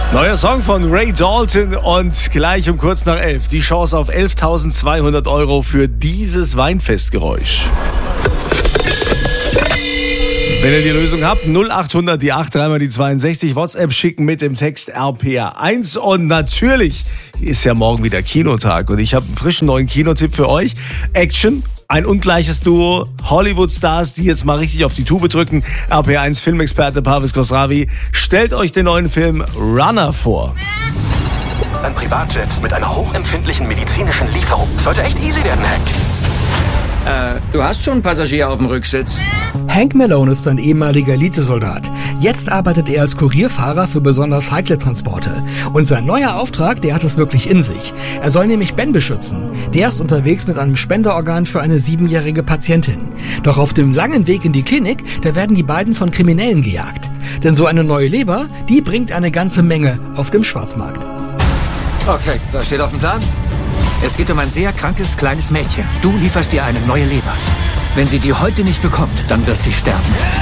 Neuer Song von Ray Dalton und gleich um kurz nach 11 die Chance auf 11.200 € für dieses Weinfestgeräusch. Wenn ihr die Lösung habt, 0800 die 8, dreimal die 62, WhatsApp schicken mit dem Text RPR1. Und natürlich ist ja morgen wieder Kinotag und ich habe einen frischen neuen Kinotipp für euch. Action, ein ungleiches Duo, Hollywood-Stars, die jetzt mal richtig auf die Tube drücken. RPR1 Filmexperte Parvis Khosravi stellt euch den neuen Film Runner vor. Ein Privatjet mit einer hochempfindlichen medizinischen Lieferung. Sollte echt easy werden, Hank. Du hast schon einen Passagier auf dem Rücksitz. Hank Malone ist ein ehemaliger Elitesoldat. Jetzt arbeitet er als Kurierfahrer für besonders heikle Transporte. Und sein neuer Auftrag, der hat es wirklich in sich. Er soll nämlich Ben beschützen. Der ist unterwegs mit einem Spenderorgan für eine 7-jährige Patientin. Doch auf dem langen Weg in die Klinik, da werden die beiden von Kriminellen gejagt. Denn so eine neue Leber, die bringt eine ganze Menge auf dem Schwarzmarkt. Okay, was steht auf dem Plan? Es geht um ein sehr krankes kleines Mädchen. Du lieferst ihr eine neue Leber. Wenn sie die heute nicht bekommt, dann wird sie sterben.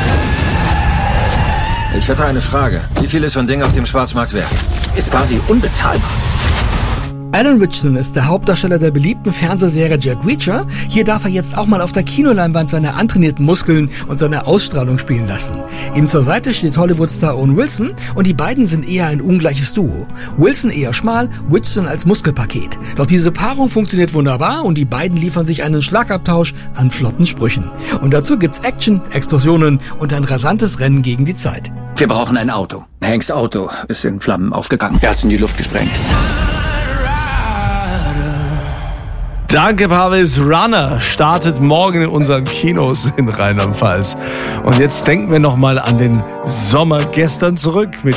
Ich hätte eine Frage. Wie viel ist so ein Ding auf dem Schwarzmarkt wert? Ist quasi unbezahlbar. Alan Ritchson ist der Hauptdarsteller der beliebten Fernsehserie Jack Reacher. Hier darf er jetzt auch mal auf der Kinoleinwand seine antrainierten Muskeln und seine Ausstrahlung spielen lassen. Ihm zur Seite steht Hollywood-Star Owen Wilson und die beiden sind eher ein ungleiches Duo. Wilson eher schmal, Ritchson als Muskelpaket. Doch diese Paarung funktioniert wunderbar und die beiden liefern sich einen Schlagabtausch an flotten Sprüchen. Und dazu gibt's Action, Explosionen und ein rasantes Rennen gegen die Zeit. Wir brauchen ein Auto. Hanks Auto ist in Flammen aufgegangen. Er hat's in die Luft gesprengt. Danke, Parvis. Runner startet morgen in unseren Kinos in Rheinland-Pfalz. Und jetzt denken wir nochmal an den Sommer gestern zurück mit